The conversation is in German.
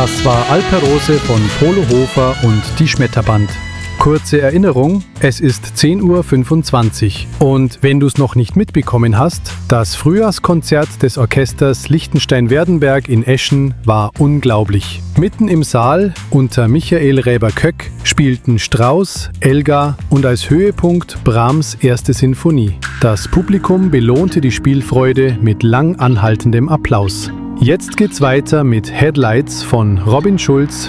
Das war Alperose von Polo Hofer und die Schmetterband. Kurze Erinnerung, es ist 10:25 Uhr und wenn du es noch nicht mitbekommen hast, das Frühjahrskonzert des Orchesters Liechtenstein-Werdenberg in Eschen war unglaublich. Mitten im Saal unter Michael Räber-Köck spielten Strauss, Elgar und als Höhepunkt Brahms' erste Sinfonie. Das Publikum belohnte die Spielfreude mit lang anhaltendem Applaus. Jetzt geht's weiter mit Headlights von Robin Schulz